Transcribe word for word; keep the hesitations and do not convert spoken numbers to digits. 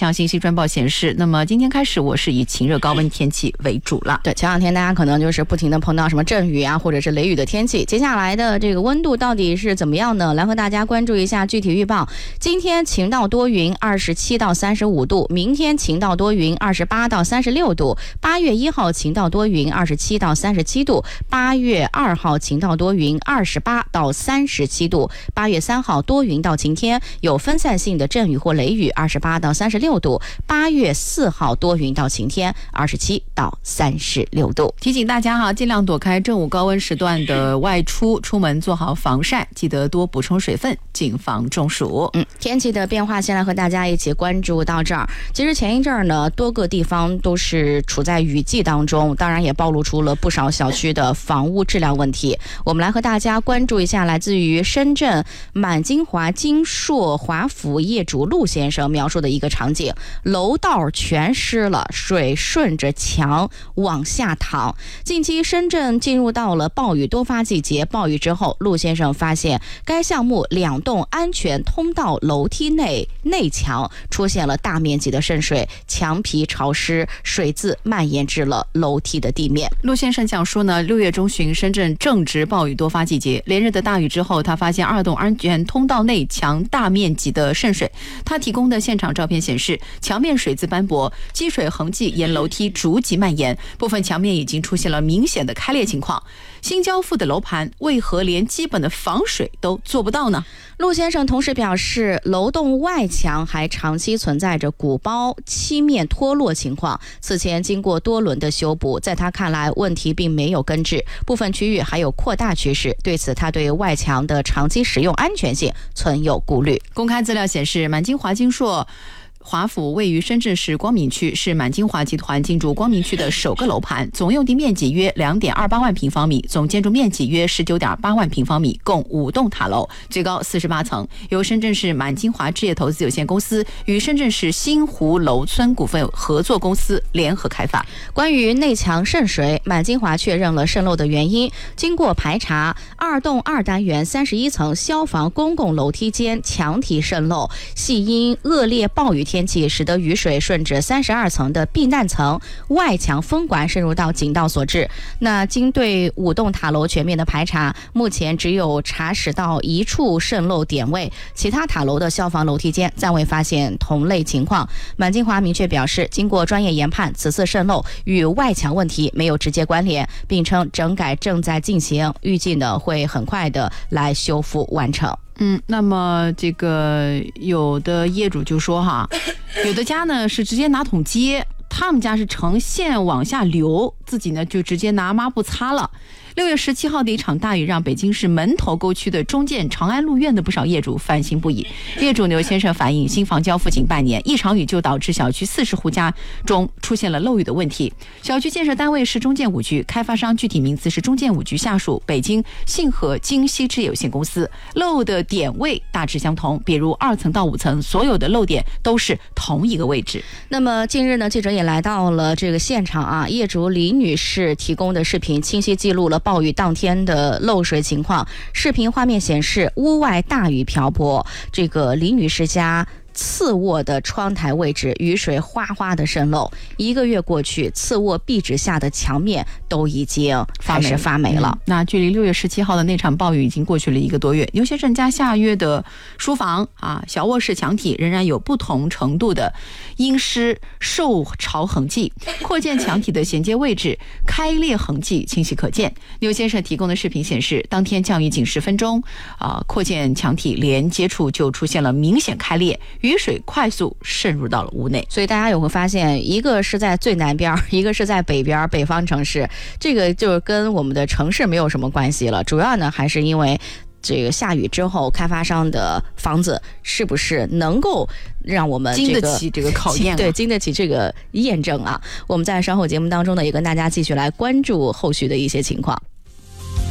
象信息专报显示，那么今天开始我是以晴热高温天气为主了。 对，前两天大家可能就是不停的碰到什么阵雨啊，或者是雷雨的天气。接下来的这个温度到底是怎么样呢？来和大家关注一下具体预报。今天晴到多云，二十七到三十五度；明天晴到多云，二十八到三十六度；八月一号晴到多云，二十七到三十七度；八月二号晴到多云，二十八到三十七度；八月三号多云到晴天，有分散性的阵雨或雷雨，二十八到三十六度；八月四号多云到晴天，二十七到三十六度。 提醒大家哈，尽量躲开正午高温时段的外出，出门做好防晒，记得多补充水分，谨防中暑。 嗯，天气的变化，先来和大家一起关注到这儿。其实前一阵儿呢，多个地方都是处在雨季当中，当然也暴露出了不少小区的房屋质量问题。我们来和大家关注一下来自于深圳满金华金硕华府业主陆先生描述的一个场景：楼道全湿了，水顺着墙往下淌。近期深圳进入到了暴雨多发季节，暴雨之后，陆先生发现该项目两栋安全通道楼梯内内墙出现了大面积的渗水，墙皮潮湿，水渍蔓延至了楼梯的地面。 陆先生讲述呢，六月中旬深圳正值暴雨多发季节，连日的大雨之后，他发现二栋安全通道内墙大面积的渗水。他提供的现场照片显示，墙面水渍斑驳，积水痕迹沿楼梯逐级蔓延，部分墙面已经出现了明显的开裂情况。新交付的楼盘为何连基本的防水都做不到呢？ 陆先生同时表示，楼栋外墙还长期存在着鼓包、漆面脱落情况，此前经过多轮的修补，在他看来问题并没有根治，部分区域还有扩大趋势。对此，他对外墙的长期使用安全性存有顾虑。 公开资料显示，满金华金硕华府位于深圳市光明区，是满金华集团进驻光明区的首个楼盘，总用地面积约 两点二八万平方米，总建筑面积约 十九点八万平方米，共五栋塔楼，最高四十八层，由深圳市满金华置业投资有限公司与深圳市新湖楼村股份合作公司联合开发。 关于内墙渗水，满金华确认了渗漏的原因。经过排查，二栋二单元三十一层消防公共楼梯间墙体渗漏，系因恶劣暴雨天气使得雨水顺着三十二层的避难层外墙风管渗入到井道所致。那经对五栋塔楼全面的排查，目前只有查实到一处渗漏点位，其他塔楼的消防楼梯间暂未发现同类情况。满金华明确表示，经过专业研判，此次渗漏与外墙问题没有直接关联，并称整改正在进行，预计呢会很快的来修复完成。 嗯，那么这个有的业主就说哈，有的家呢是直接拿桶接，他们家是呈线往下流，自己呢就直接拿抹布擦了。六月十七号的一场大雨让北京市门头沟区的中建长安路苑的不少业主烦心不已。业主刘先生反映，新房交付仅半年，一场雨就导致小区四十户家中出现了漏雨的问题。小区建设单位是中建五局，开发商具体名字是中建五局下属北京信和京西置业有限公司。漏的点位大致相同，比如二层到五层，所有的漏点都是同一个位置。 那么近日呢，记者也来到了这个现场啊，业主李女士提供的视频清晰记录了暴雨当天的漏水情况。视频画面显示，屋外大雨瓢泼，这个李女士家次卧的窗台位置雨水哗哗的渗漏，一个月过去，次卧壁纸下的墙面都已经开始发霉了。 嗯、那距离六月十七号的那场暴雨已经过去了一个多月，刘先生家下月的书房啊小卧室墙体仍然有不同程度的阴湿受潮痕迹，扩建墙体的衔接位置开裂痕迹清晰可见。刘先生提供的视频显示，当天降雨仅十分钟，啊、呃，扩建墙体连接处就出现了明显开裂。雨水快速渗入到了屋内， 所以大家有会发现，一个是在最南边，一个是在北边，北方城市，这个就是跟我们的城市没有什么关系了，主要呢还是因为这个下雨之后，开发商的房子是不是能够让我们、这个、 经得起这个考验、啊？ 对，经得起这个验证啊！我们在稍后节目当中呢，也跟大家继续来关注后续的一些情况。